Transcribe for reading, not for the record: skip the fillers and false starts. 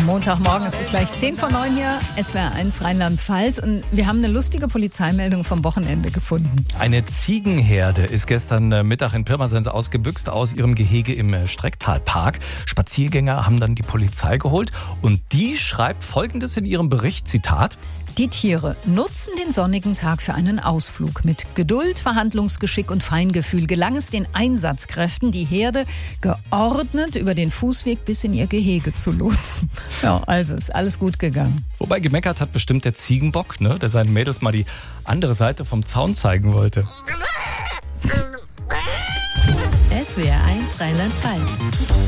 Montagmorgen, es ist gleich 10:09 hier, SWR 1 Rheinland-Pfalz. Und wir haben eine lustige Polizeimeldung vom Wochenende gefunden. Eine Ziegenherde ist gestern Mittag in Pirmasens ausgebüxt aus ihrem Gehege im Strecktalpark. Spaziergänger haben dann die Polizei geholt und die schreibt Folgendes in ihrem Bericht, Zitat: Die Tiere nutzen den sonnigen Tag für einen Ausflug. Mit Geduld, Verhandlungsgeschick und Feingefühl gelang es den Einsatzkräften, die Herde geordnet über den Fußweg bis in ihr Gehege zu lotsen. Ja, also ist alles gut gegangen. Wobei gemeckert hat bestimmt der Ziegenbock, ne, der seinen Mädels mal die andere Seite vom Zaun zeigen wollte. SWR 1 Rheinland-Pfalz.